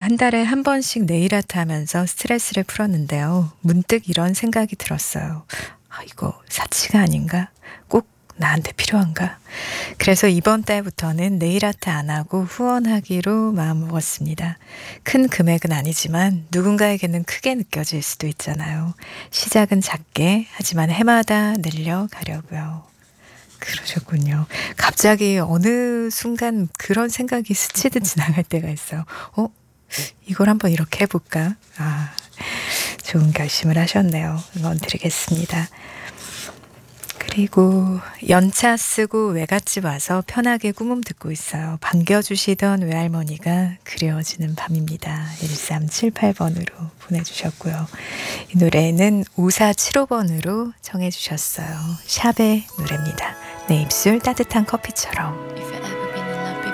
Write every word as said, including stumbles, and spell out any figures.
한 달에 한 번씩 네일 아트 하면서 스트레스를 풀었는데요. 문득 이런 생각이 들었어요. 아, 이거 사치가 아닌가? 꼭 나한테 필요한가? 그래서 이번 달부터는 네일 아트 안 하고 후원하기로 마음먹었습니다. 큰 금액은 아니지만 누군가에게는 크게 느껴질 수도 있잖아요. 시작은 작게 하지만 해마다 늘려가려고요. 그러셨군요. 갑자기 어느 순간 그런 생각이 스치듯 지나갈 때가 있어요. 어? 이걸 한번 이렇게 해볼까? 아, 좋은 결심을 하셨네요. 응원 드리겠습니다. 그리고 연차 쓰고 외갓집 와서 편하게 꿈음 듣고 있어요. 반겨주시던 외할머니가 그리워지는 밤입니다. 일삼칠팔 번으로 보내주셨고요. 이 노래는 오사칠오 번으로 정해주셨어요. 샵의 노래입니다. 내 입술 따뜻한 커피처럼.